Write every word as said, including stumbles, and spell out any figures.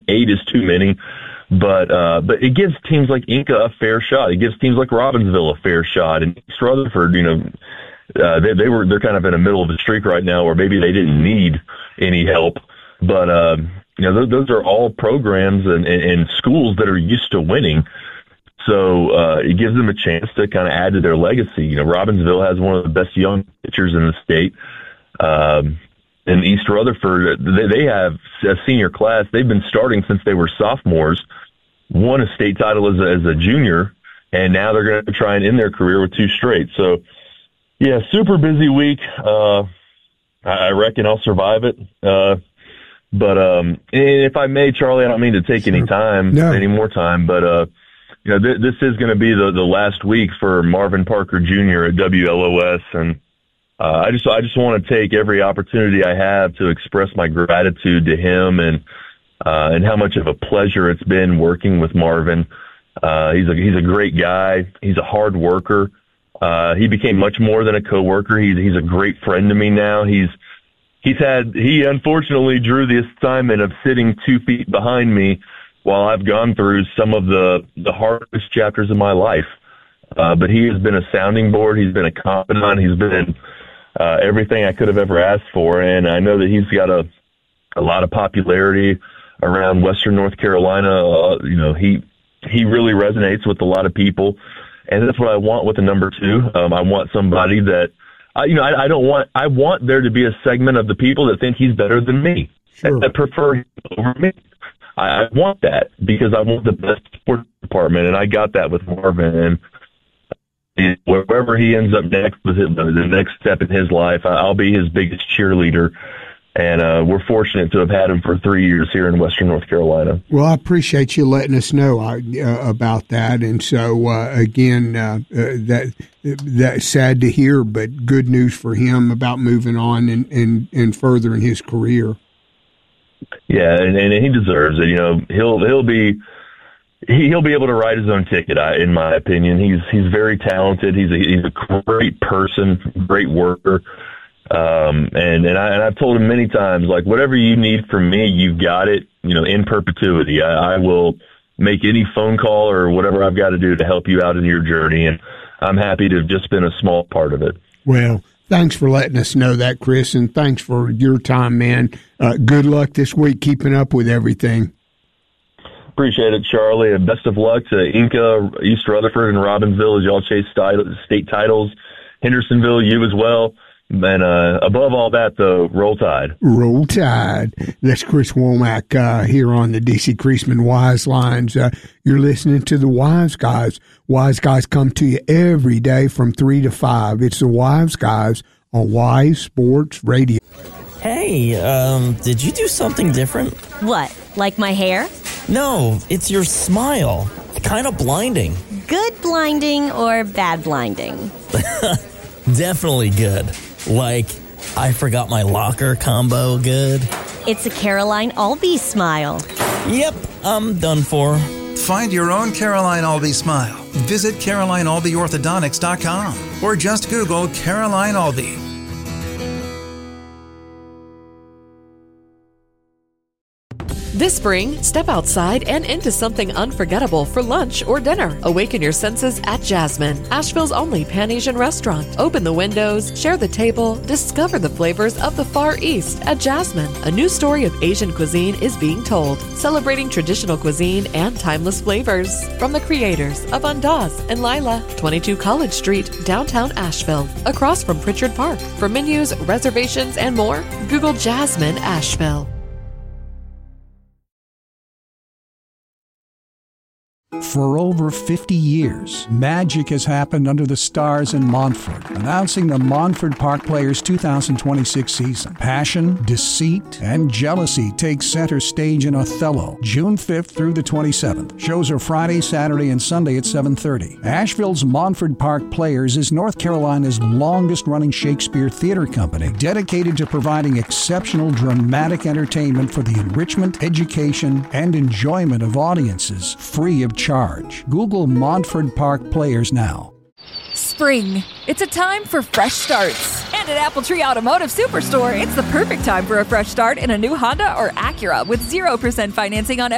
eight is too many. But uh, but it gives teams like Inca a fair shot. It gives teams like Robbinsville a fair shot. And East Rutherford, you know, uh, they, they were they're kind of in the middle of the streak right now, where maybe they didn't need any help. But uh, you know, those, those are all programs and, and, and schools that are used to winning. So uh, it gives them a chance to kind of add to their legacy. You know, Robbinsville has one of the best young pitchers in the state. Um, and East Rutherford, they, they have a senior class. They've been starting since they were sophomores. Won a state title as a, as a junior, and now they're going to try and end their career with two straight. So, yeah, super busy week. Uh, I reckon I'll survive it. Uh, but um, if I may, Charlie, I don't mean to take any time, no. any more time, but uh, you know, th- this is going to be the, the last week for Marvin Parker Junior at W L O S, and uh, I just I just want to take every opportunity I have to express my gratitude to him and. Uh, and how much of a pleasure it's been working with Marvin. Uh, he's a, he's a great guy. He's a hard worker. Uh, he became much more than a coworker. He's, he's a great friend to me now. He's, he's had, he unfortunately drew the assignment of sitting two feet behind me while I've gone through some of the, the hardest chapters of my life. Uh, but he has been a sounding board. He's been a confidant. He's been, uh, everything I could have ever asked for. And I know that he's got a, a lot of popularity around Western North Carolina. Uh, you know, he he really resonates with a lot of people, and that's what I want with the number two. Um, I want somebody that, uh, you know, I, I don't want. I want there to be a segment of the people that think he's better than me, sure. that, that prefer him over me. I, I want that because I want the best sports department, and I got that with Marvin. And wherever he ends up next with his, the next step in his life, I'll be his biggest cheerleader. And uh, we're fortunate to have had him for three years here in Western North Carolina. Well, I appreciate you letting us know uh, about that. And so, uh, again, uh, uh, that that's sad to hear, but good news for him about moving on and, and, and furthering his career. Yeah, and, and he deserves it. You know, he'll he'll be he, he'll be able to write his own ticket. I, in my opinion, he's he's very talented. He's a, he's a great person, great worker. Um, and, and I, and I've told him many times, like, whatever you need from me, you've got it, you know, in perpetuity. I, I will make any phone call or whatever I've got to do to help you out in your journey. And I'm happy to have just been a small part of it. Well, thanks for letting us know that, Chris. And thanks for your time, man. Uh, good luck this week, keeping up with everything. Appreciate it, Charlie. And best of luck to Inca, East Rutherford, and Robbinsville as y'all chase state titles. Hendersonville, you as well. And uh, above all that, though, roll tide. Roll tide. That's Chris Womack uh, here on the D C Creasman Wise Lines. Uh, you're listening to the Wise Guys. Wise Guys come to you every day from three to five. It's the Wise Guys on Wise Sports Radio. Hey, um, did you do something different? What, like my hair? No, it's your smile. Kind of blinding. Good blinding or bad blinding? Definitely good. Like, I forgot my locker combo good. It's a Caroline Albee smile. Yep, I'm done for. Find your own Caroline Albee smile. Visit Caroline Albee Orthodontics dot com or just Google Caroline Albee. This spring, step outside and into something unforgettable for lunch or dinner. Awaken your senses at Jasmine, Asheville's only Pan-Asian restaurant. Open the windows, share the table, discover the flavors of the Far East at Jasmine. A new story of Asian cuisine is being told, celebrating traditional cuisine and timeless flavors. From the creators of Andaz and Lila, twenty-two College Street, downtown Asheville, across from Pritchard Park. For menus, reservations, and more, Google Jasmine Asheville. For over fifty years, magic has happened under the stars in Montford, announcing the Montford Park Players two thousand twenty-six season. Passion, deceit, and jealousy take center stage in Othello, June fifth through the twenty-seventh. Shows are Friday, Saturday, and Sunday at seven thirty. Asheville's Montford Park Players is North Carolina's longest-running Shakespeare theater company, dedicated to providing exceptional dramatic entertainment for the enrichment, education, and enjoyment of audiences, free of charge. Google Montford Park Players now. Spring. It's a time for fresh starts. And at Apple Tree Automotive Superstore, it's the perfect time for a fresh start in a new Honda or Acura with zero percent financing on